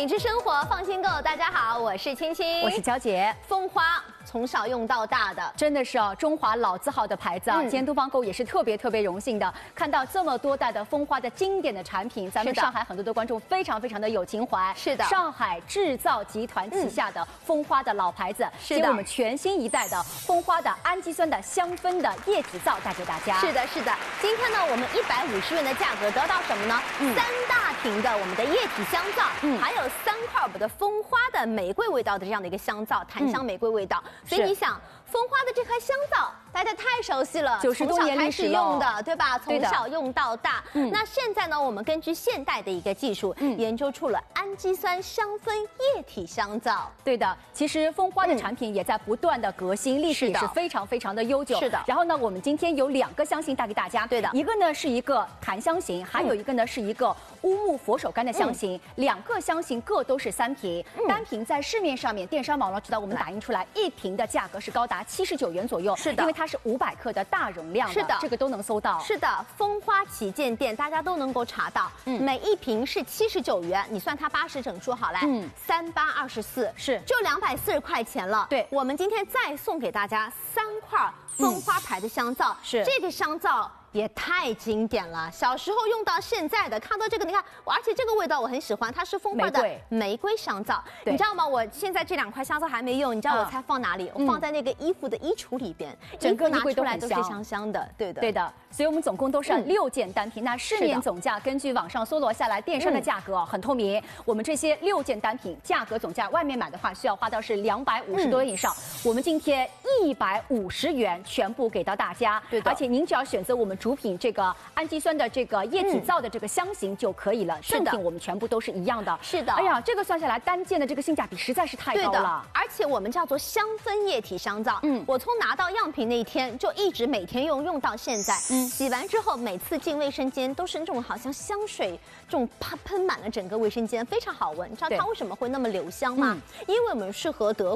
品质生活，放心购。大家好，我是青青， 我是娇姐。 蜂花从小用到大的， 真的是哦，中华老字号的牌子啊。今天东方购也是特别荣幸的，看到这么多代的蜂花的经典的产品，咱们上海很多的观众非常的有情怀。 是的， 上海制造集团旗下的蜂花的老牌子， 是的， 我们全新一代的蜂花的氨基酸的香氛的液体皂带给大家。 是的，今天呢，我们150元的价格得到什么呢？3大瓶的我们的液体香皂，还有3块的蜂花的玫瑰味道的这样的一个香皂，檀香玫瑰味道。所以你想，蜂花的这款香皂大家太熟悉了 ，90多年历史用的，对吧？从小用到大。那现在呢，我们根据现代的一个技术，研究出了氨基酸香氛液体香皂。 对的，其实蜂花的产品也在不断的革新，历史也是非常的悠久。 是的。 然后呢，我们今天有2个香型带给大家。 对的， 一个呢是一个檀香型，还有一个呢是一个乌木佛手柑的香型。2个香型各都是3瓶，单瓶在市面上面电商网络知道我们打印出来1瓶的价格是高达79元左右。 是的， 因为它是500克的大容量的。是的，这个都能搜到。 是的，蜂花旗舰店大家都能够查到。每1瓶是79元，你算它80整数好了。3824 是就240块钱了。 对， 我们今天再送给大家3块蜂花牌的香皂。 是这个香皂也太经典了，小时候用到现在的，看到这个你看，而且这个味道我很喜欢，它是蜂花的玫瑰香皂，你知道吗？我现在这2块香皂还没用，你知道我猜放哪里？我放在那个衣服的衣橱里边， 整个拿衣柜出来都是香的，对的。 所以我们总共都是6件单品，那市面总价根据网上搜罗下来，电商的价格很透明。我们这些6件单品价格总价，外面买的话需要花到是250多元以上，我们今天150元全部给到大家。 对的， 而且您只要选择我们主品这个氨基酸的这个液体皂的这个香型就可以了，正品我们全部都是一样的。 是的， 哎呀，这个算下来单件的这个性价比实在是太高了。 而且我们叫做香氛液体香皂，我从拿到样品那一天就一直每天用到现在。洗完之后每次进卫生间都是那种好像香水这种喷满了整个卫生间，非常好闻。你知道它为什么会那么留香吗？因为我们是和德